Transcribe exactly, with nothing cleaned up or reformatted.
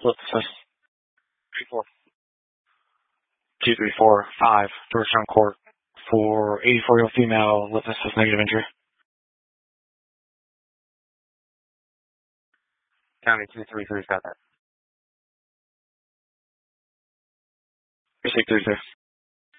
What's this? three four. two three four five, Georgetown Court, for eighty-four-year-old female with this negative injury. County two three three, got that. Precinct three three.